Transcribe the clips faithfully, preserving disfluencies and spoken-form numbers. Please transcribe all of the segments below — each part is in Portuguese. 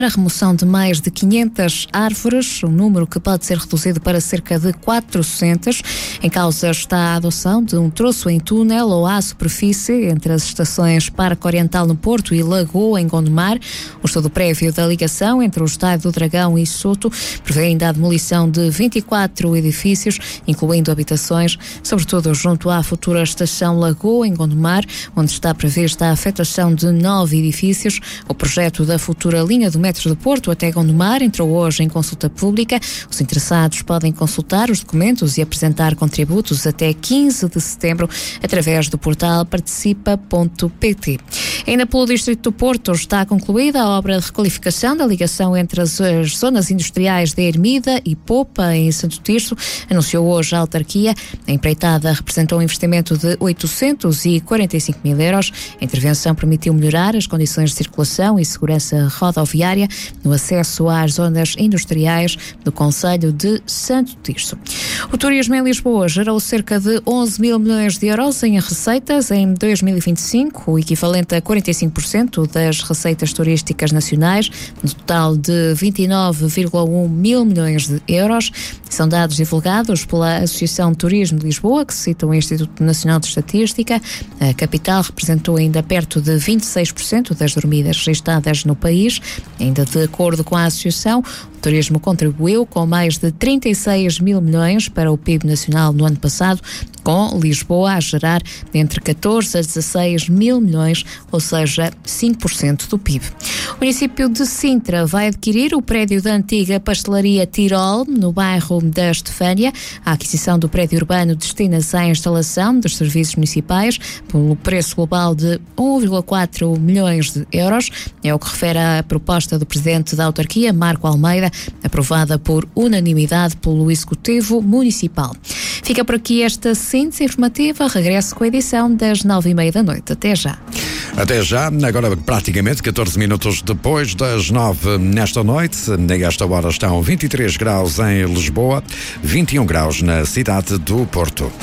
A remoção de mais de quinhentas árvores, um número que pode ser reduzido para cerca de quatrocentas. Em causa está a adoção de um troço em túnel ou à superfície entre as estações Parque Oriental no Porto e Lagoa em Gondomar. O estudo prévio da ligação entre o Estádio do Dragão e Soto prevê ainda a demolição de vinte e quatro edifícios, incluindo habitações, sobretudo junto à futura estação Lagoa em Gondomar, onde está prevista a afetação de nove edifícios. O projeto da futura linha do metro do Porto até Gondomar entrou hoje em consulta pública. Os interessados podem consultar os documentos e apresentar contributos até quinze de setembro através do portal participa ponto pt. Ainda pelo Distrito do Porto está concluída a obra de requalificação da ligação entre as, as zonas industriais de Ermida e Popa em Santo Tirso, anunciou hoje a autarquia. A empreitada representou um investimento de oitocentos e quarenta e cinco mil euros. A intervenção permitiu melhorar as condições de circulação e segurança rodoviária no acesso às zonas industriais do concelho de Santo Tirso. O turismo em Lisboa gerou cerca de onze mil milhões de euros em receitas em dois mil e vinte e cinco, o equivalente a quarenta e cinco por cento das receitas turísticas nacionais, no total de vinte e nove vírgula um mil milhões de euros. São dados divulgados pela Associação de Turismo de Lisboa, que cita o Instituto Nacional de Estatística. A capital representou ainda perto de vinte e seis por cento das dormidas registadas no país. Ainda de acordo com a Associação, o turismo contribuiu com mais de trinta e seis mil milhões para o P I B nacional no ano passado, com Lisboa a gerar entre catorze a dezasseis mil milhões, ou seja, cinco por cento do P I B. O município de Sintra vai adquirir o prédio da antiga pastelaria Tirol, no bairro da Estefânia. A aquisição do prédio urbano destina-se à instalação dos serviços municipais pelo preço global de um vírgula quatro milhões de euros. É o que refere a proposta do presidente da autarquia, Marco Almeida, aprovada por unanimidade pelo Executivo Municipal. Fica por aqui esta síntese informativa. Regresso com a edição das nove e meia da noite. Até já. Até já, agora praticamente catorze minutos depois das nove nesta noite. A esta hora estão vinte e três graus em Lisboa, vinte e um graus na cidade do Porto.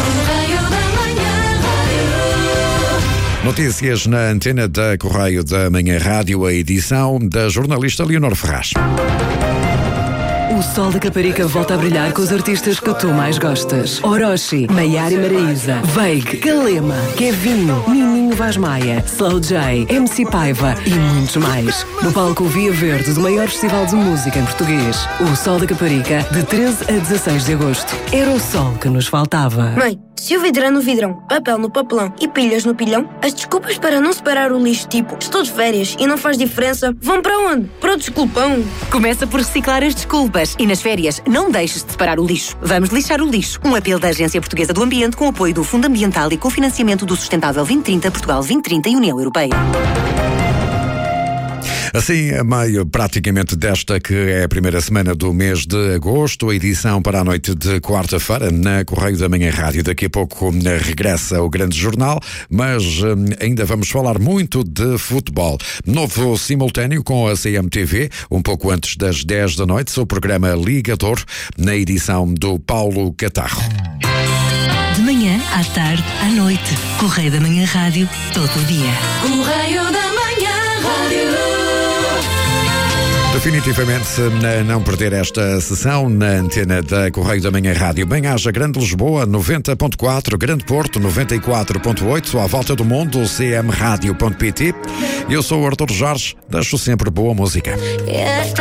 Notícias na antena da Correio da Manhã Rádio, a edição da jornalista Leonor Ferraz. O sol da Caparica volta a brilhar com os artistas que tu mais gostas. Orochi, Maiara e Maraíza, Veig, Calema, Kevinho, Nininho Vaz Maia, Slow J, M C Paiva e muitos mais. No palco Via Verde do maior festival de música em português. O sol da Caparica, de treze a dezasseis de agosto. Era o sol que nos faltava. Mãe, se o vidro é no vidrão, papel no papelão e pilhas no pilhão, as desculpas para não separar o lixo, tipo estou de férias e não faz diferença, vão para onde? Para o desculpão. Começa por reciclar as desculpas e nas férias não deixes de separar o lixo. Vamos lixar o lixo. Um apelo da Agência Portuguesa do Ambiente com apoio do Fundo Ambiental e cofinanciamento do Sustentável vinte trinta, Portugal vinte trinta e União Europeia. Assim, a meio praticamente desta que é a primeira semana do mês de agosto, a edição para a noite de quarta-feira na Correio da Manhã Rádio. Daqui a pouco regressa o grande jornal, mas hum, ainda vamos falar muito de futebol. Novo simultâneo com a C M T V, um pouco antes das dez da noite, o programa Ligador, na edição do Paulo Catarro. De manhã, à tarde, à noite. Correio da Manhã Rádio, todo o dia. Correio da Manhã Rádio. Definitivamente não perder esta sessão na antena da Correio da Manhã Rádio. Bem-aja Grande Lisboa, noventa ponto quatro, Grande Porto, noventa e quatro ponto oito, à volta do mundo, c m rádio ponto p t. Eu sou o Artur Jorge, deixo sempre boa música.